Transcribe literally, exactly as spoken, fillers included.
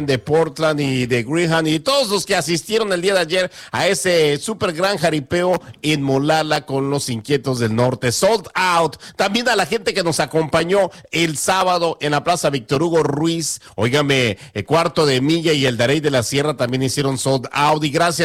de Portland y de Greenham y todos los que asistieron el día de ayer a ese super gran jaripeo en Molala con los Inquietos del Norte. Sold out. También a la gente que nos acompañó el sábado en la Plaza Víctor Hugo Ruiz. Óigame, el Cuarto de Milla y el Darey de la Sierra también hicieron sold out. Y gracias